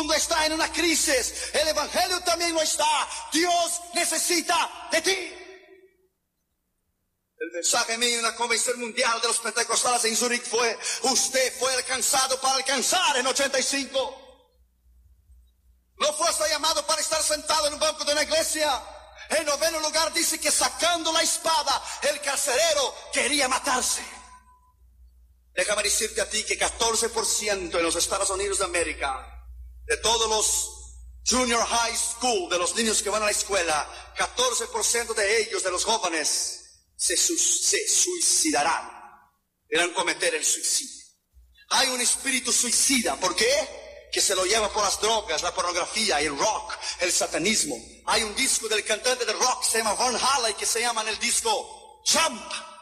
mundo está en una crisis. El evangelio también lo está. Dios necesita de ti. El mensaje mío en la convención mundial de los pentecostales en Zurich fue: usted fue alcanzado para alcanzar en 85. No fue hasta llamado para estar sentado en un banco de una iglesia. En noveno lugar dice que sacando la espada, el carcelero quería matarse. Déjame decirte a ti que 14% en los Estados Unidos de América, de todos los junior high school, de los niños que van a la escuela, 14% de ellos, de los jóvenes, se suicidarán. Irán a cometer el suicidio. Hay un espíritu suicida. ¿Por qué? Que se lo lleva por las drogas, la pornografía, el rock, el satanismo. Hay un disco del cantante de rock, se llama Van Halen, que se llama en el disco Jump,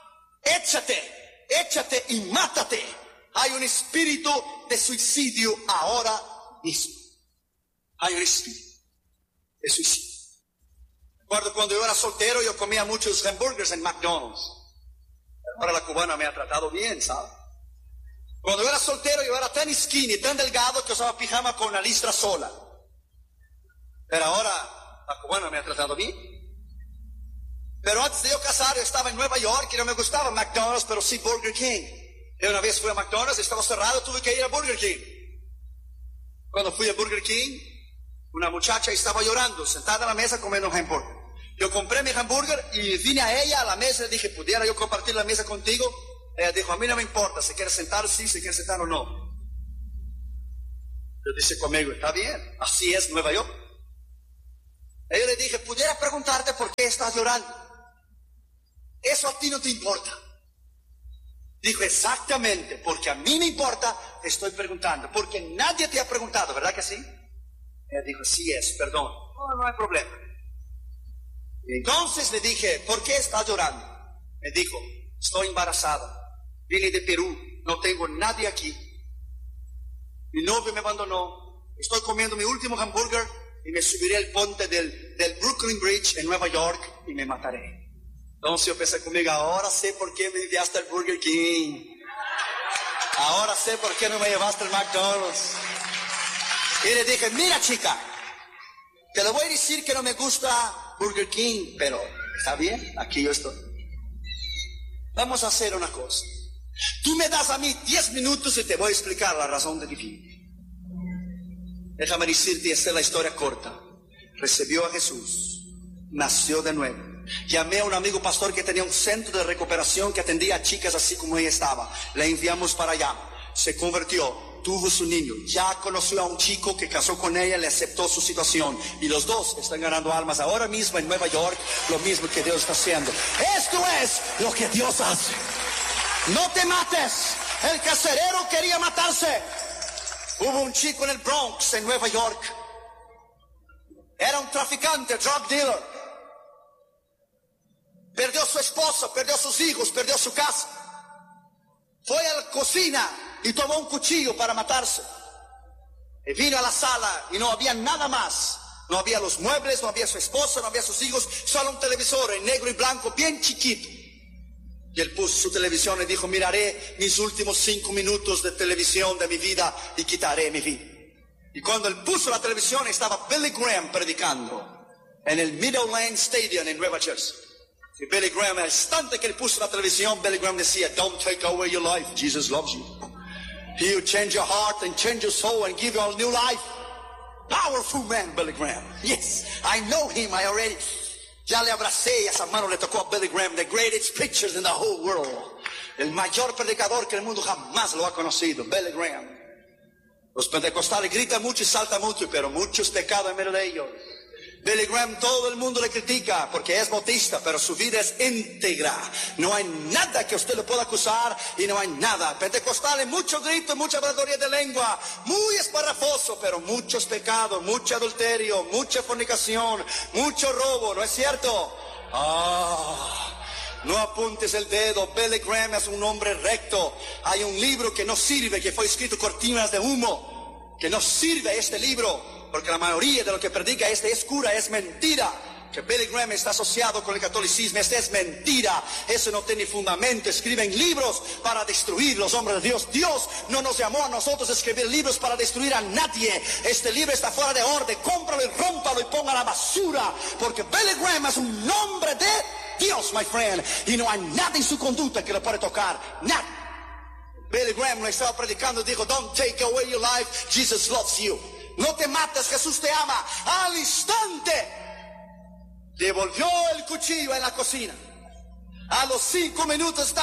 échate y mátate. Hay un espíritu de suicidio ahora mismo. Hay un espíritu de suicidio. Recuerdo cuando yo era soltero, yo comía muchos hamburgers en McDonald's. Ahora la cubana me ha tratado bien, ¿sabes? Cuando yo era soltero, yo era tan skinny, tan delgado, que usaba pijama con una listra sola. Pero ahora la cubana me ha tratado bien. Pero antes de yo casar, yo estaba en Nueva York y no me gustaba McDonald's, pero sí Burger King. Y una vez fui a McDonald's, estaba cerrado, tuve que ir a Burger King. Cuando fui a Burger King, una muchacha estaba llorando, sentada en la mesa comiendo un hamburger. Yo compré mi hamburger y vine a ella a la mesa y le dije: ¿pudiera yo compartir la mesa contigo? Ella dijo: a mí no me importa, si quieres sentar, sí, si quieres sentar o no. Yo dije conmigo: está bien, así es Nueva York. Ella le dije: ¿pudiera preguntarte por qué estás llorando? Eso a ti no te importa. Dijo: exactamente, porque a mí me importa, te estoy preguntando, porque nadie te ha preguntado, ¿verdad que sí? Ella dijo: sí es, perdón. No hay problema. Y entonces le dije: ¿por qué estás llorando? Me dijo: estoy embarazada. Vine de Perú, no tengo nadie aquí. Mi novio me abandonó. Estoy comiendo mi último hamburger y me subiré al puente del Brooklyn Bridge en Nueva York y me mataré. Entonces yo pensé conmigo: ahora sé por qué me enviaste al Burger King. Ahora sé por qué no me llevaste al McDonald's. Y le dije: mira, chica, te lo voy a decir que no me gusta Burger King, pero está bien, aquí yo estoy. Vamos a hacer una cosa. Tú me das a mí 10 minutos y te voy a explicar la razón de mi vida. Déjame decirte, esta es la historia corta. Recibió a Jesús, nació de nuevo. Llamé a un amigo pastor que tenía un centro de recuperación que atendía a chicas así como ella estaba. La enviamos para allá. Se convirtió, tuvo su niño. Ya conoció a un chico que casó con ella, le aceptó su situación. Y los dos están ganando almas ahora mismo en Nueva York. Lo mismo que Dios está haciendo. Esto es lo que Dios hace. No te mates. El carcelero quería matarse. Hubo un chico en el Bronx, en Nueva York. Era un traficante, drug dealer. Perdió su esposa, perdió sus hijos, perdió su casa. Fue a la cocina y tomó un cuchillo para matarse. Y vino a la sala y no había nada más. No había los muebles, no había su esposa, no había sus hijos, solo un televisor en negro y blanco, bien chiquito. Y él puso su televisión y dijo: miraré mis últimos 5 minutos de televisión de mi vida y quitaré mi vida. Y cuando él puso la televisión, estaba Billy Graham predicando en el Meadowlands Stadium en Nueva Jersey. Y Billy Graham, al instante que él puso la televisión, Billy Graham decía: don't take away your life, Jesus loves you. He will change your heart and change your soul and give you a new life. Powerful man, Billy Graham. Yes, I know him, I already... Ya le abracé y esa mano le tocó a Billy Graham, the greatest preacher in the whole world. El mayor predicador que el mundo jamás lo ha conocido, Billy Graham. Los pentecostales gritan mucho y saltan mucho, pero muchos pecados en medio de ellos. Billy Graham, todo el mundo le critica porque es bautista, pero su vida es íntegra. No hay nada que usted le pueda acusar y no hay nada. Pentecostales, mucho grito, mucha habladuría de lengua, muy esparrafoso, pero muchos pecados, mucho adulterio, mucha fornicación, mucho robo, ¿no es cierto? No apuntes el dedo. Billy Graham es un hombre recto. Hay un libro que no sirve, que fue escrito cortinas de humo, que no sirve este libro. Porque la mayoría de lo que predica es cura, es mentira. que Billy Graham está asociado con el catolicismo. Esta es mentira, eso no tiene fundamento. Escriben libros para destruir los hombres de Dios. Dios no nos llamó a nosotros a escribir libros para destruir a nadie. Este libro está fuera de orden, cómpralo y rómpalo y ponga a la basura, porque Billy Graham es un hombre de Dios, my friend, y no hay nada en su conducta que lo puede tocar, nada. Billy Graham lo estaba predicando y dijo: don't take away your life, Jesus loves you. No te mates, Jesús te ama. Al instante devolvió el cuchillo en la cocina. A los 5 minutos estaba